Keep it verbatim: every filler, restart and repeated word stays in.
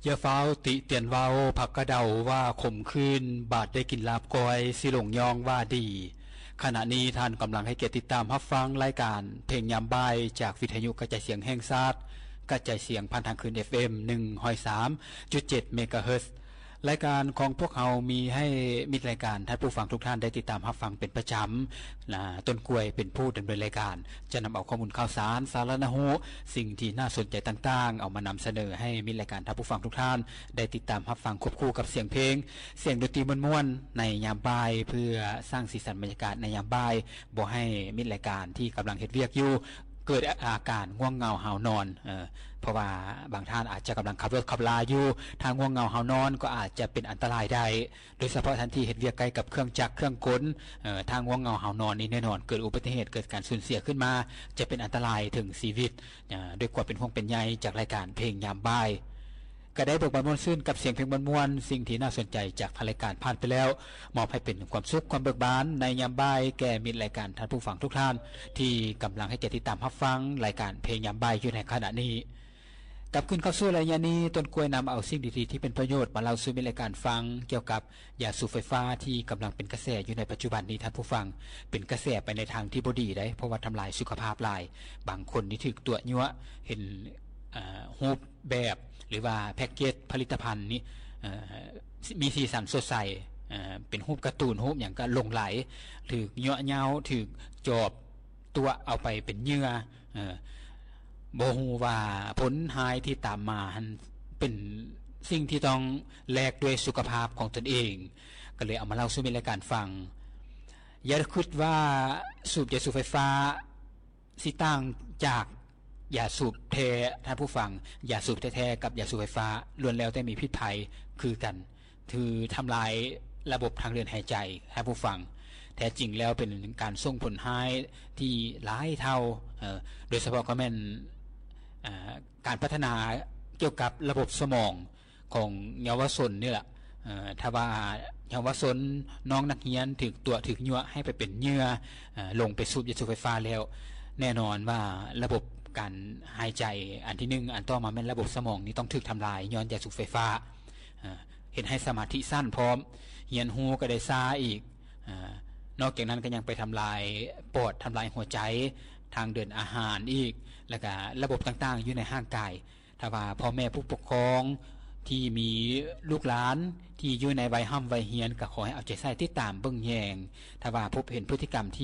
อย่าเฝ้าติเตียนเว้าผักกระเดาว่าขมคืนบาดได้กินลาบกอยสิหลงยองว่าดีขณะนี้ท่านกำลังให้เกียรติติดตามรับฟังรายการเพลงยามบ่ายจากวิทยุกระจายเสียงแห่งชาติกระจายเสียงผ่านทางคืน เอฟ เอ็ม หนึ่งร้อยสามจุดเจ็ด เมกะเฮิรตซ์รายการของพวกเรามีให้มิตรรายการท่านผู้ฟังทุกท่านได้ติดตามรับฟังเป็นประจำนะต้นกล้วยเป็นผู้ดำเนินรายการจะนำเอาข้อมูลข่าวสารสาระนะฮูสิ่งที่น่าสนใจต่างๆเอามานำเสนอให้มิตรรายการท่านผู้ฟังทุกท่านได้ติดตามรับฟังควบคู่กับเสียงเพลงเสียงดนตรีม่วนๆในยามบ่ายเพื่อสร้างสีสันบรรยากาศในยามบ่ายบ่ให้มิตรรายการที่กำลังเฮ็ดเวียกอยู่เกิดอาการง่วงเหงาหาวนอนเออเพราะว่าบางท่านอาจจะกำลังขับรถขับลาอยู่ทางง่วงเหงาหาวนอนก็อาจจะเป็นอันตรายได้โดยเฉพาะท่านที่เฮ็ดเวียกใกล้กับเครื่องจักรเครื่องกลเอ่อทางง่วงเหงาหาวนอนนี่แน่นอนเกิดอุบัติเหตุเกิดการสูญเสียขึ้นมาจะเป็นอันตรายถึงชีวิตอ่าด้วยความเป็นห่วงเป็นใยจากรายการเพลงยามบ่ายก็ได้เบิกบานม่วนซื่นกับเสียงเพลงม่วนๆสิ่งที่น่าสนใจจากทางรายการผ่านไปแล้วมอบให้เป็นความสุขความเบิกบานในยามบ่ายแก่มิตรรายการท่านผู้ฟังทุกท่านที่กำลังให้เกียรติติดตามรับฟังรายการเพลงยามบ่ายอยู่ในขณะนี้กลับขึ้นเข้าสู่รายการนี้ต้นกล้วยนำเอาสิ่งดีๆที่เป็นประโยชน์มาเล่าสู่มิตรรายการฟังเกี่ยวกับยาสูบไฟฟ้าที่กำลังเป็นกระแสอยู่ในปัจจุบันนี้ท่านผู้ฟังเป็นกระแสไปในทางที่บ่ดีได้เพราะว่าทำลายสุขภาพหลายบางคนนี่ถูกตัวยั่วเห็นอ่ารูปแบบหรือว่าแพ็กเกจผลิตภัณฑ์นี้มีสีสันสดใสเป็นรูปการ์ตูนรูปอย่างก็หลงไหลถูกยั่วเย้าถูกจอบตัวเอาไปเป็นเหยื่อบ่ฮู้ว่าผลหายที่ตามมาเป็นสิ่งที่ต้องแลกด้วยสุขภาพของตนเองก็เลยเอามาเล่าสู่ในรายการฟังอย่าคิดว่าสูบยาสูบไฟฟ้าสิต่างจากยาสูบแท้ท่านผู้ฟังยาสูบแท้ๆกับยาสูบไฟฟ้าล้วนแล้วแต่มีพิษภัยคือกันคือทำลายระบบทางเดินหายใจท่านผู้ฟังแท้จริงแล้วเป็นการส่งผลร้ายที่หลายเท่าโดยเฉพาะก็แม่นการพัฒนาเกี่ยวกับระบบสมองของเยาวชนนี่แหละถ้าว่าเยาวชนน้องนักเรียนถึกตัวถึกยั่วให้ไปเป็นเหยื่อลงไปสูบยาสูบไฟฟ้าแล้วแน่นอนว่าระบบการหายใจอันที่หนึ่งอันต่อมาแม่นระบบสมองนี่ต้องถูกทำลายย้อนยาสูบไฟฟ้าเห็นให้สมาธิสั้นพร้อมเหียนหูก็ได้ซ่าอีกนอกจากนั้นก็ยังไปทำลายปอดทำลายหัวใจทางเดินอาหารอีกแล้วก็ระบบต่างๆอยู่ในร่างกายถ้าว่าพ่อแม่ผู้ปกครองที่มีลูกหลานที่อยู่ในวัยห้ำวัยเฮียนก็ขอให้เอาใจใส่ติดตามเบิ่งแยงถ้าว่าพบเห็นพฤติกรรมที่